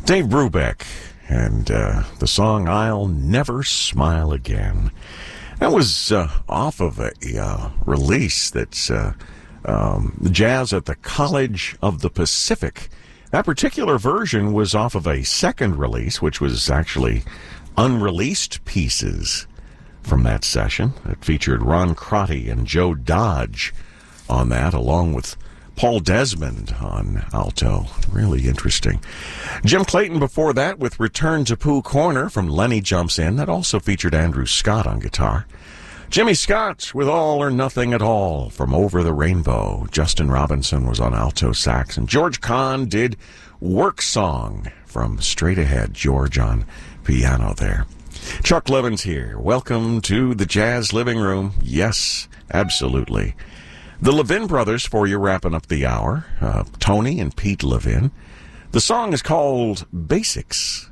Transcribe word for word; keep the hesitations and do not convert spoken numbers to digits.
Dave Brubeck and uh, the song I'll Never Smile Again. That was uh, off of a uh, release that's uh, um, Jazz at the College of the Pacific. That particular version was off of a second release, which was actually unreleased pieces from that session. It featured Ron Crotty and Joe Dodge on that, along with Paul Desmond on alto. Really interesting. Jim Clayton before that with Return to Pooh Corner from Lenny Jumps In. That also featured Andrew Scott on guitar. Jimmy Scott with All or Nothing at All from Over the Rainbow. Justin Robinson was on alto sax. And George Kahn did Work Song from Straight Ahead. George on piano there. Chuck Levins here. Welcome to the Jazz Living Room. Yes, absolutely. The Levin brothers for you wrapping up the hour. Uh, Tony and Pete Levin. The song is called Basics.